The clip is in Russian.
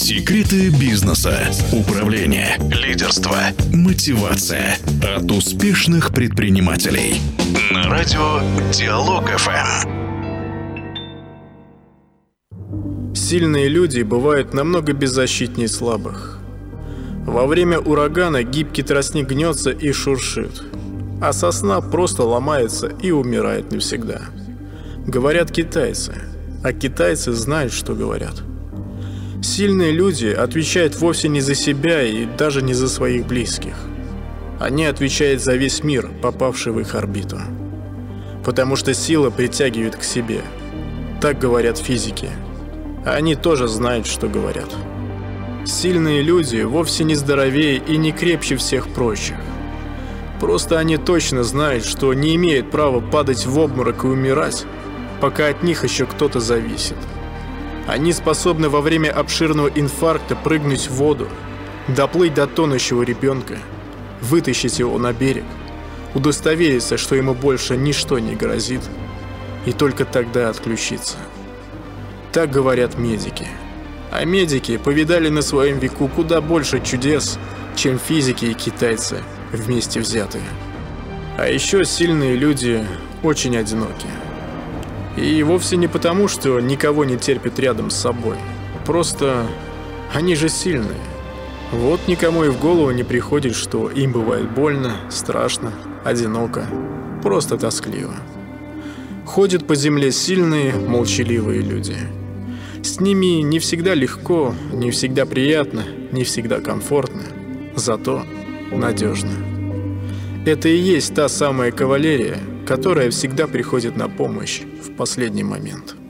Секреты бизнеса, управления, лидерства, мотивация от успешных предпринимателей. На радио Диалог ФМ. Сильные люди бывают намного беззащитнее слабых. Во время урагана гибкий тростник гнется и шуршит, а сосна просто ломается и умирает навсегда. Говорят китайцы, а китайцы знают, что говорят. Сильные люди отвечают вовсе не за себя и даже не за своих близких. Они отвечают за весь мир, попавший в их орбиту. Потому что сила притягивает к себе. Так говорят физики. А они тоже знают, что говорят. Сильные люди вовсе не здоровее и не крепче всех прочих. Просто они точно знают, что не имеют права падать в обморок и умирать, пока от них еще кто-то зависит. Они способны во время обширного инфаркта прыгнуть в воду, доплыть до тонущего ребенка, вытащить его на берег, удостовериться, что ему больше ничто не грозит, и только тогда отключиться. Так говорят медики. А медики повидали на своем веку куда больше чудес, чем физики и китайцы вместе взятые. А еще сильные люди очень одиноки. И вовсе не потому, что никого не терпят рядом с собой. Просто они же сильные. Вот никому и в голову не приходит, что им бывает больно, страшно, одиноко, просто тоскливо. Ходят по земле сильные, молчаливые люди. С ними не всегда легко, не всегда приятно, не всегда комфортно, зато надежно. Это и есть та самая кавалерия, которая всегда приходит на помощь в последний момент.